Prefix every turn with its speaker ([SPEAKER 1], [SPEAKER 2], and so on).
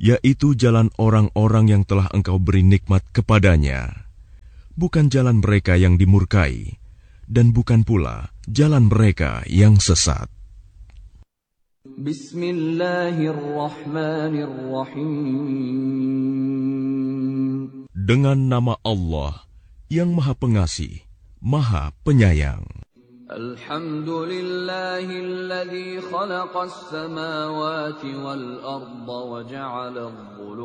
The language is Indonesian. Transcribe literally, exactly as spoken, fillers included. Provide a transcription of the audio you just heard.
[SPEAKER 1] yaitu jalan orang-orang yang telah Engkau beri nikmat kepadanya, bukan jalan mereka yang dimurkai, dan bukan pula jalan mereka yang sesat.
[SPEAKER 2] Bismillahirrahmanirrahim.
[SPEAKER 1] Dengan nama Allah yang Maha Pengasih, Maha Penyayang.
[SPEAKER 2] Alhamdulillahilladzi khalaqas samawati wal arda wa ja'ala